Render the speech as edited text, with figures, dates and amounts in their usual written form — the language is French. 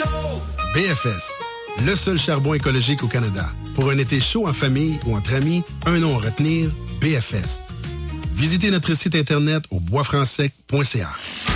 BFS, le seul charbon écologique au Canada. Pour un été chaud en famille ou entre amis, un nom à retenir, BFS. Visitez notre site internet au boisfrancsec.ca.